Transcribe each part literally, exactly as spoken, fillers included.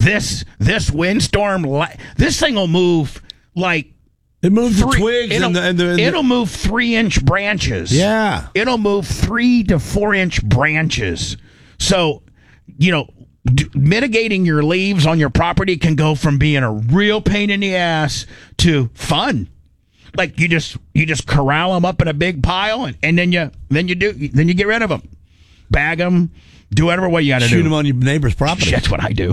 this this windstorm, this thing will move like it moves three, the twigs it'll, and, the, and, the, and the, it'll move three inch branches. Yeah, it'll move three to four inch branches. So, you know, d- mitigating your leaves on your property can go from being a real pain in the ass to fun. Like you just you just corral them up in a big pile, and, and then you then you do then you get rid of them, bag them. Do whatever way you got to do. Shoot them on your neighbor's property. That's what I do.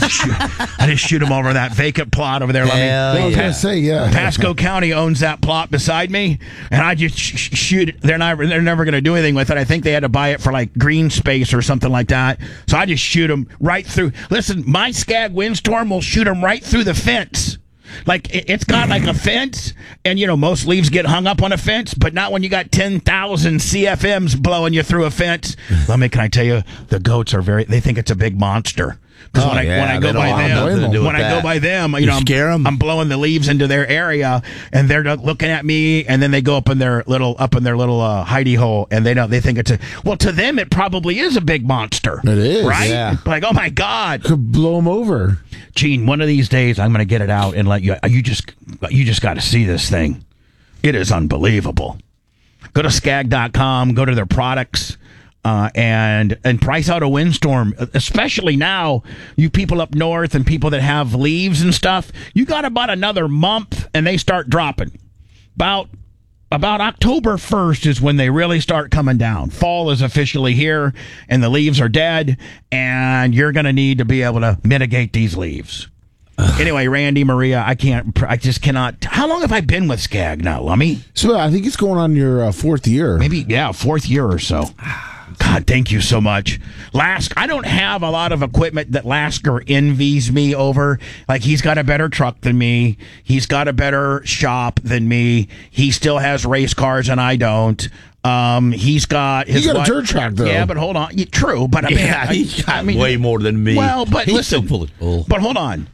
I just shoot them over that vacant plot over there. Hell Let me, yeah. I was going to say, yeah. Pasco County owns that plot beside me, and I just sh- shoot it. They're not. They're never going to do anything with it. I think they had to buy it for like green space or something like that. So I just shoot them right through. Listen, my Skag windstorm will shoot them right through the fence. Like, it's got like a fence, and, you know, most leaves get hung up on a fence, but not when you got ten thousand C F Ms blowing you through a fence. Let me, can I tell you, the goats are very, they think it's a big monster. Because Oh, when, I, yeah, when I they go don't by want them, nothing to do when with I go that. by them, you, You know, scare 'em? I'm, I'm blowing the leaves into their area, and they're looking at me, and then they go up in their little, up in their little uh, hidey hole, and they don't, they think it's a, well, to them, it probably is a big monster. It is, right? yeah. Like, oh my God. Could blow them over. Gene, one of these days I'm going to get it out and let you. You just, you just got to see this thing. It is unbelievable. Go to skag dot com. Go to their products, uh, and and price out a windstorm. Especially now, you people up north and people that have leaves and stuff. You got about another month, and they start dropping. About about October first is when they really start coming down. Fall is officially here, and the leaves are dead, and you're going to need to be able to mitigate these leaves. Anyway, Randy, Maria, I can't, I just cannot. How long have I been with Skag now, Lummy? So I think it's going on your uh, fourth year. Maybe, yeah, fourth year or so. God, thank you so much. Lask, I don't have a lot of equipment that Lasker envies me over. Like, he's got a better truck than me. He's got a better shop than me. He still has race cars and I don't. Um, he's got his You got a wife- dirt track, though. Yeah, but hold on. Yeah, true, but I mean, Yeah, I, he's got I mean, way more than me. Well, but he's listen, so full of bull. but hold on.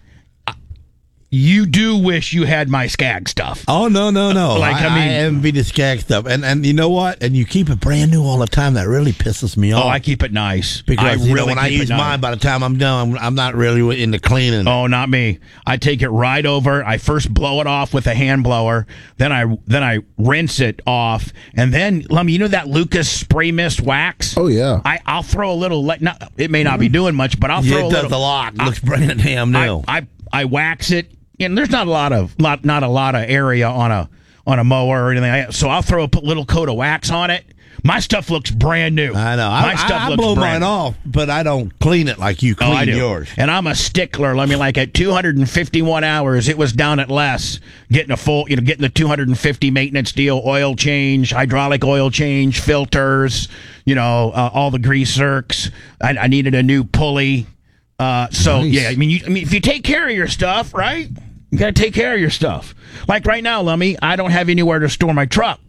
You do wish you had my Skag stuff. Oh no no no! Like, I, I mean- I envy the Skag stuff, and and you know what? And you keep it brand new all the time. That really pisses me off. Oh, I keep it nice. because I you really know when I keep it use nice. mine, by the time I'm done, I'm, I'm not really into cleaning. Oh, not me. I take it right over. I first blow it off with a hand blower. Then I then I rinse it off, and then let me. You know that Lucas spray mist wax? Oh, yeah. I I'll throw a little. le- Not, it may not be doing much, but I'll Yeah, throw it a does little. a lot. It I- looks brand damn new. I, I I wax it, and there's not a lot of not not a lot of area on a on a mower or anything. So I'll throw a p- little coat of wax on it. My stuff looks brand new. I know. My I, stuff I, I looks blow brand mine off, but I don't clean it like you Oh, clean I do. yours. And I'm a stickler. Let me like at two hundred fifty-one hours, it was down at less. Getting a full, you know, getting the two hundred fifty maintenance deal, oil change, hydraulic oil change, filters, you know, uh, all the grease zerks. I, I needed a new pulley. Uh, so Nice. yeah, I mean, you, I mean, if you take care of your stuff, right? You got to take care of your stuff. Like right now, Lummy, I don't have anywhere to store my truck,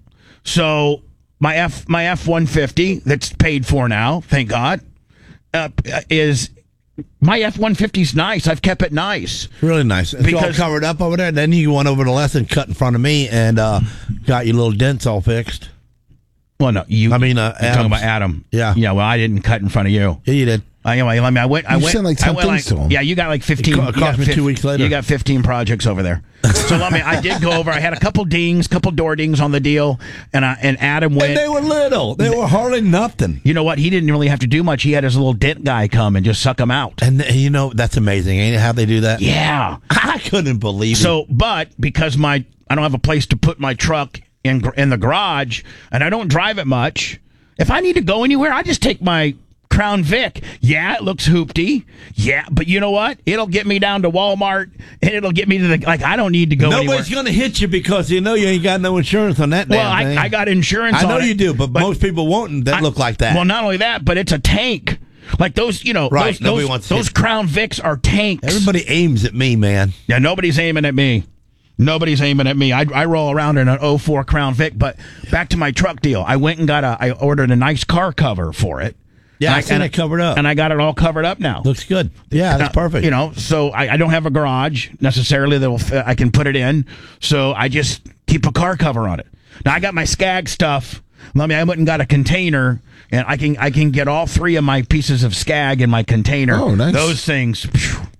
so my F my F one fifty that's paid for now, thank God, uh, is my F one fifty's nice. I've kept it nice. Really nice. It's all Because- covered up over there. Then you went over the lesson, cut in front of me, and uh, got your little dents all fixed. Well, no, you. I mean, uh, you're talking Adam's. about Adam. Yeah. yeah. Well, I didn't cut in front of you. Yeah, you did. Uh, anyway, let me. I went. I You went. sent like ten I went things to him. Yeah, you got like fifteen. It co- you cost got me fif- two weeks later. You got fifteen projects over there. So let me. I did go over. I had a couple dings, couple door dings on the deal, and I, and Adam went. And they were little. They were hardly nothing. You know what? He didn't really have to do much. He had his little dent guy come and just suck them out. And th- you know that's amazing, ain't it? How they do that? Yeah. I couldn't believe it. So, but because my I don't have a place to put my truck in gr- in the garage, and I don't drive it much. If I need to go anywhere, I just take my Crown Vic. Yeah, it looks hoopty. Yeah, but you know what? It'll get me down to Walmart, and it'll get me to the like. I don't need to go Nobody's anywhere. going to hit you because you know you ain't got no insurance on that. Well, damn thing. I, I got insurance. I know on you it, do, but, most people won't that I- look like that. Well, not only that, but it's a tank. Like those, you know, Right, those, nobody those, wants to those hit- Crown Vics are tanks. Everybody aims at me, man. Yeah, nobody's aiming at me. Nobody's aiming at me. I, I roll around in an oh four Crown Vic, but back to my truck deal. I went and got a, I ordered a nice car cover for it. Yeah, And I seen and it covered up. And I got it all covered up now. Looks good. Yeah, that's Uh, perfect. You know, so I, I don't have a garage necessarily that will fit, I can put it in. So I just keep a car cover on it. Now I got my Skag stuff. Let me. I went and got a container, and I can I can get all three of my pieces of Skag in my container. Oh, nice. Those things. Phew,